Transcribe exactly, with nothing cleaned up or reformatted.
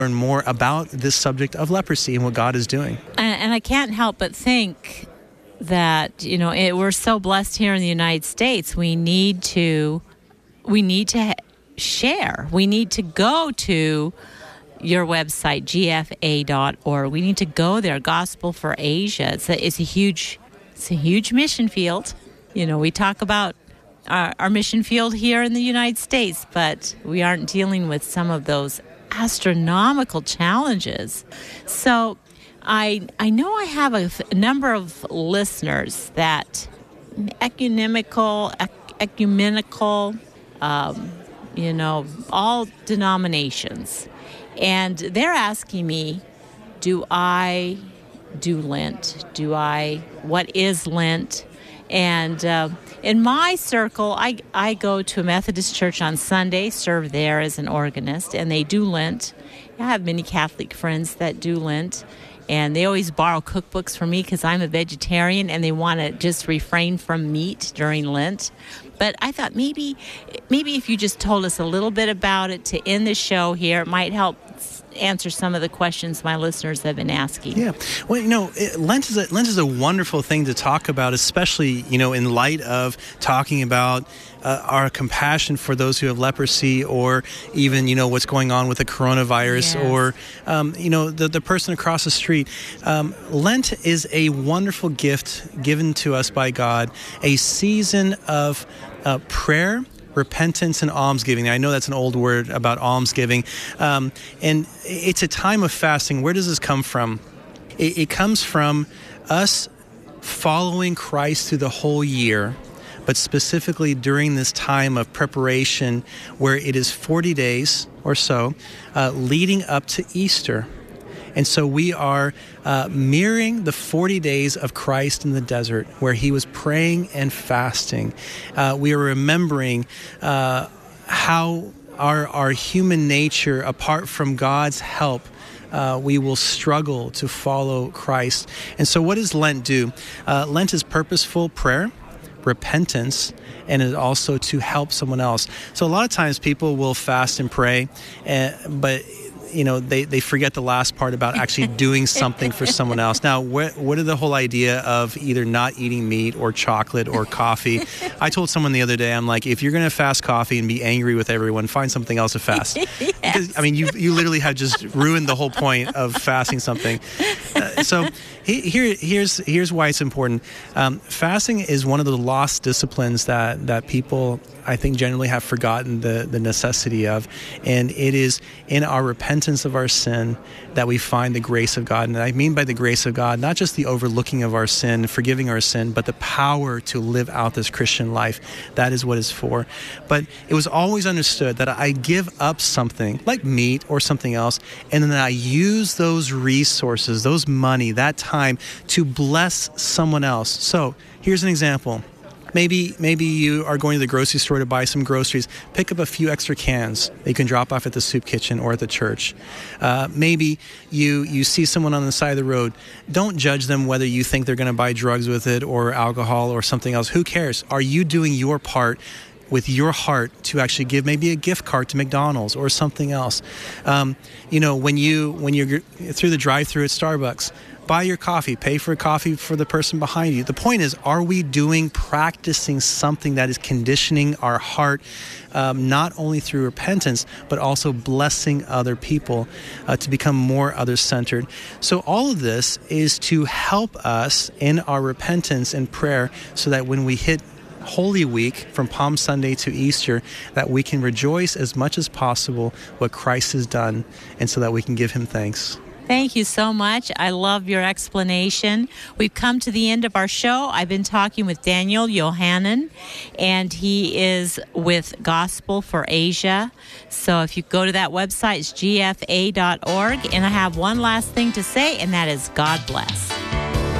learn more about this subject of leprosy and what God is doing. And, and I can't help but think that, you know, it, we're so blessed here in the United States. We need to, we need to share. We need to go to your website, G F A dot org. We need to go there. Gospel for Asia. It's a, it's a huge, it's a huge mission field. You know, we talk about our, our mission field here in the United States, but we aren't dealing with some of those astronomical challenges. So I I know I have a, a number of listeners that ecumenical, ec, ecumenical, um, you know, all denominations. And they're asking me, do I do Lent? Do I, what is Lent? And uh, in my circle, I, I go to a Methodist church on Sunday, serve there as an organist, and they do Lent. I have many Catholic friends that do Lent, and they always borrow cookbooks from me because I'm a vegetarian, and they want to just refrain from meat during Lent. But I thought maybe maybe if you just told us a little bit about it to end the show here, it might help answer some of the questions my listeners have been asking. Yeah. Well, you know, it, Lent is a, Lent is a wonderful thing to talk about, especially, you know, in light of talking about uh, our compassion for those who have leprosy, or even, you know, what's going on with the coronavirus, yes. or, um, you know, the, the person across the street. Um, Lent is a wonderful gift given to us by God, a season of uh, prayer, repentance, and almsgiving. I know that's an old word about almsgiving. Um, and it's a time of fasting. Where does this come from? It, it comes from us following Christ through the whole year, but specifically during this time of preparation where it is forty days or so uh, leading up to Easter. And so we are uh, mirroring the forty days of Christ in the desert where he was praying and fasting. Uh, we are remembering uh, how our, our human nature, apart from God's help, uh, we will struggle to follow Christ. And so what does Lent do? Uh, Lent is purposeful prayer, repentance, and is also to help someone else. So a lot of times people will fast and pray, uh, but you know, they, they forget the last part about actually doing something for someone else. Now, what what are the whole idea of either not eating meat or chocolate or coffee? I told someone the other day, I'm like, if you're going to fast coffee and be angry with everyone, find something else to fast. Yes. Because, I mean, you you literally have just ruined the whole point of fasting something. Uh, so he, here here's here's why it's important. Um, fasting is one of the lost disciplines that, that people, I think, generally have forgotten the, the necessity of. And it is in our repentance of our sin that we find the grace of God. And I mean by the grace of God, not just the overlooking of our sin, forgiving our sin, but the power to live out this Christian life. That is what it's for. But it was always understood that I give up something like meat or something else, and then I use those resources, those money, that time to bless someone else. So here's an example. Maybe maybe you are going to the grocery store to buy some groceries. Pick up a few extra cans that you can drop off at the soup kitchen or at the church. Uh, maybe you you see someone on the side of the road. Don't judge them whether you think they're going to buy drugs with it or alcohol or something else. Who cares? Are you doing your part with your heart to actually give maybe a gift card to McDonald's or something else? Um, you know, when, you, when you're through the drive-thru at Starbucks, buy your coffee, pay for a coffee for the person behind you. The point is, are we doing, practicing something that is conditioning our heart, um, not only through repentance, but also blessing other people uh, to become more other-centered? So all of this is to help us in our repentance and prayer so that when we hit Holy Week from Palm Sunday to Easter, that we can rejoice as much as possible what Christ has done, and so that we can give him thanks. Thank you so much. I love your explanation. We've come to the end of our show. I've been talking with Daniel Yohannan, and he is with Gospel for Asia. So if you go to that website, it's G F A dot org. And I have one last thing to say, and that is God bless.